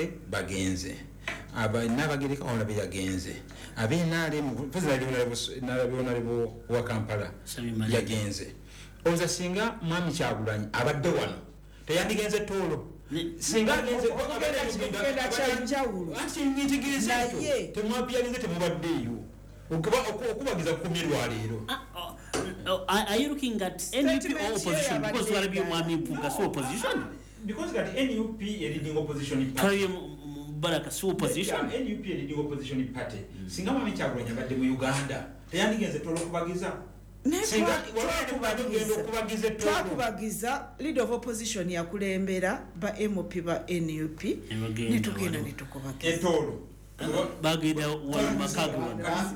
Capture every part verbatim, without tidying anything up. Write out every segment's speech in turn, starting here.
bagenze aba nabagereka olabe yagenze abenale mu president nalabona lebo wa Kampala yagenze oza singa mwami Kyagulanyi abadde wano teyandigenze tolo singa agenze okugenda kyanjawulo ati nyitigiriza temwapyalinze temubaddeyo okuba okubagiza kumirwa leero. Are you looking at N U P or opposition? Because we are being mwami Mpuga so opposition. Because that N U P is leading opposition party. Baraka so opposition. N U P is leading opposition party. Singa mwami Kyagulanyi abadde mu Uganda teyandigenze tolo okubagiza. Singa waliwo okubagiza tolo twakubagiza leader of opposition yakulembera ba M O P ba N U P netugenda netukubagiza etolo bagenda wa makago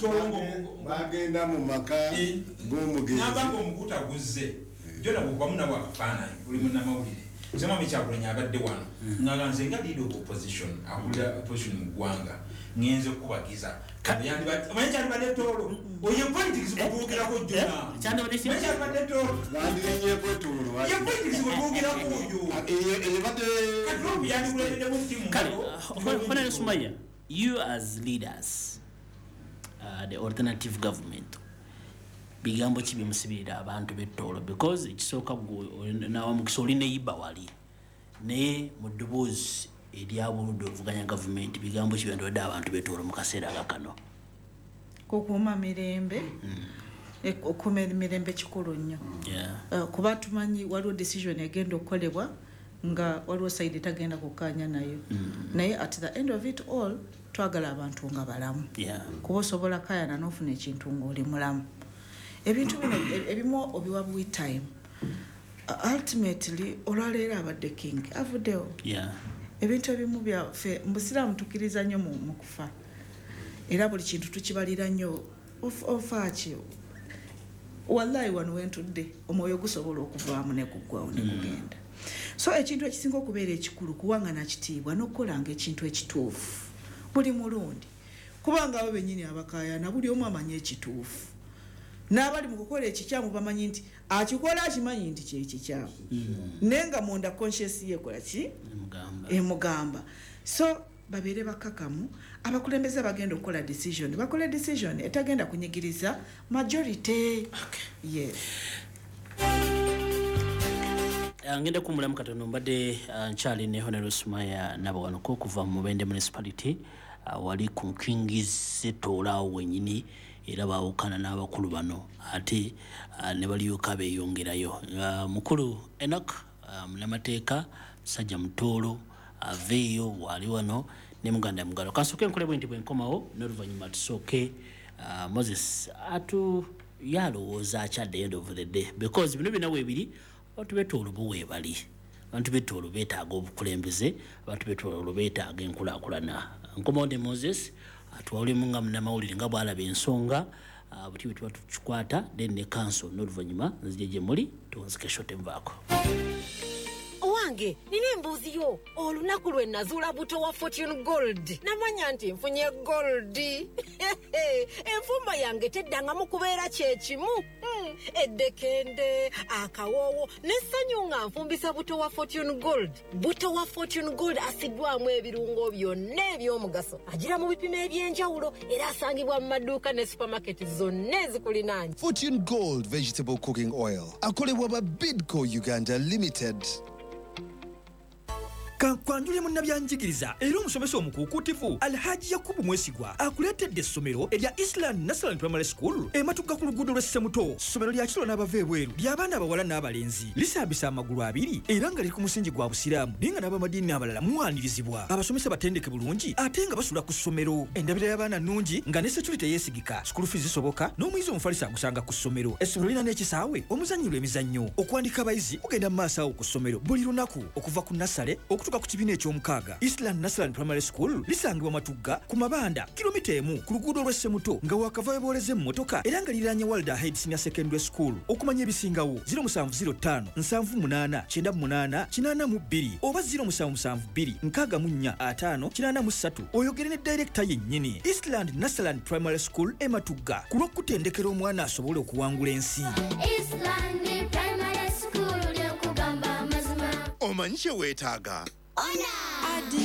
bagenda mu maka g'omugezi nabango omukuta guzze jona bwamuna bwakafaananyi buli munnamawulire sema Kyagulanyi abadde wano nga nze nga leader of opposition akulira opposition mu ggwanga ngenze okubagiza yandi bamanyi badde tolo oyo politics kubuukirako jona cyane badde manyi badde tolo bandirenye kwetolo ya politics kubuukirako oyo eyo badde kadro yandi kulende mu timu kale hona Sumaya, you as leaders, uh, the alternative government, bigambo kibi musibira abantu betolo because ekisoka na wamukisoli ne iba wali ne mudubuzi edyabuludo vuganya government bigambo kibi ndo da abantu betolo mukasera akano kokuma mirembe okuma mirembe kikulu nnyo kuba tumanyi waliwo decision egenda okukolebwa nga waliwo side tagenda kukanya nayo naye at the end of it all twagala abantu nga balamu kuba osobola kayana n'ofuna ekintu ng'oli mulamu ebintu bino ebimu obiwa bwi time ultimately olwaleero abadde king avuddewo ebintu ebimu byaffe mu Busiraamu tukkiriza nnyo mu kufa era buli kintu tukibalira nnyo ofaaki wallahi wano wentudde omwoyo gusobola okuvaamu ne kuggwawo ne kugenda. So ekintu ekisinga okubeera ekikulu kuwanga nakitiibwa n'okukolanga ekintu ekituufu buli mulundi kubanga abo bennyini abakaayana buli omu amanyi ekituufu n'abali mu kukola ekikyamu bamanyi nti akikola akimanyi nti kyekikyamu naye nga munda conscious yekola ki emugamba so babeere bakakamu abakulembeze bagenda okukola decision bakola decision etagenda kunyigiriza majority. Yes. Ngenda kumulamu katono mbadde nchali ne Honorable Sumaya nabawano ko kuva mu Bende municipality wali ku nkingize tola wenyini era bawukana n'abakulu bano ate ne baliyuka beyongerayo mukulu Enoch munamateeka Musajja Mutolo aveyo wali wano ne muganda mugalo kasoke nkole bwenti bwenkomawo n'oluvannyuma tusoke Moses atu yalowooza acha at the end of the day because bino binawe ebiri abantu betolo buwe bali abantu betolo betaaga obukulembeze abantu betolo betaaga enkulakulana nkomonde Moses atwali munga munamawulire nga bwala bensonga buti bitu tukikwata then ne council n'oluvannyuma nzijeje muri tuwazike shote mvako wange nine embuzi yo olunaku lwe nazula buto wa Fortune Gold namanya nti nfunye gold enfumba yange teddanga mu kubeera kyekimu eddekende akawowo n'essanyu nga nfumbisa buto wa Fortune Gold. Buto wa Fortune Gold asidwamu ebirungo byonna eby'omugaso agira mu bipimo eby'enjawulo era asangibwa mu maduuka ne supermarket zonna ezikulinanye. Fortune Gold Vegetable Cooking Oil akolebwa ba Bidco Uganda Limited. Kankwanjule munnabyanjigiriza era omusomesa omukuukutifu Alhaji Yakubu Mwesigwa akuleetedde essomero erya Island National Primary School ematuka ku luguudo lwa Ssemuto. Ssomero lya kiro n'abava ebweru ly'abaana abawala n'abalenzi lisambisa amagulu abiri era nga liri ku musingi gwa Busiraamu naye nga n'abamadiini abalala muwanirizibwa. Abasomesa batendeke bulungi ate nga basula ku ssomero. Endabira y'abaana nnungi nga ne security yeesigika. School fees zisoboka n'omuyizi omufalisa agusanga ku ssomero. Essomero lirina n'ekisaawe omuzannyirwa emizannyo. Okuwandika abayizi kugenda mu maaso awo ku ssomero buli lunaku okuva ku nasale okutuuka ku kibiina eky'omukaaga. Eastland National Primary School lisangibwa Matugga ku Mabanda kilomita emu ku luguudo lwa Ssemuto nga wakava booleze mu motoka era nga liranye Walda Head Senior Secondary School. Okumanya ebisingawo zero seven zero five nsanvu munaana kyenda munaana kinaana mu bbiri oba zero seven seven bbiri nkaaga mu nnya ataano kinaana mu ssatu oyogere ne director yennyini. Eastland National Primary School e Matugga ku lw'okutendekera omwana asobole okuwangula ensi. Eastland Primary School ly'okugamba amazima. Omanyi kye weetaaga? Ona!